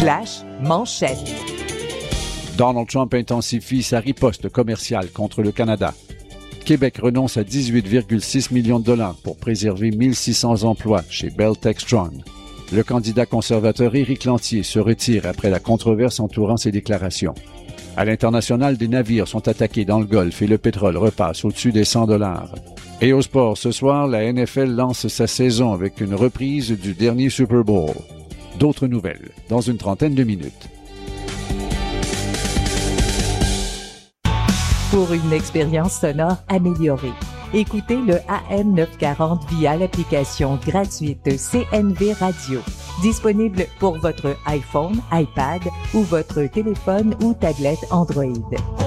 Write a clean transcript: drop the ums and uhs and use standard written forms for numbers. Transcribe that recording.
Flash manchette. Donald Trump intensifie sa riposte commerciale contre le Canada. Québec renonce à 18,6 millions de dollars pour préserver 1600 emplois chez Bell Textron. Le candidat conservateur Éric Lantier se retire après la controverse entourant ses déclarations. À l'international, des navires sont attaqués dans le Golfe et le pétrole repasse au-dessus des 100 $. Et au sport, ce soir, la NFL lance sa saison avec une reprise du dernier Super Bowl. D'autres nouvelles, dans une trentaine de minutes. Pour une expérience sonore améliorée, écoutez le AM 940 via l'application gratuite CNV Radio. Disponible pour votre iPhone, iPad ou votre téléphone ou tablette Android.